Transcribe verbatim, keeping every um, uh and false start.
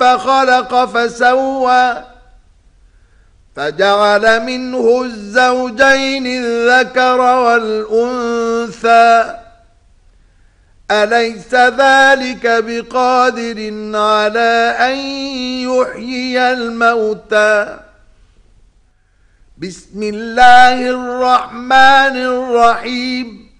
فخلق فسوى فجعل منه الزوجين الذكر والأنثى أليس ذلك بقادر على أن يحيي الموتى بسم الله الرحمن الرحيم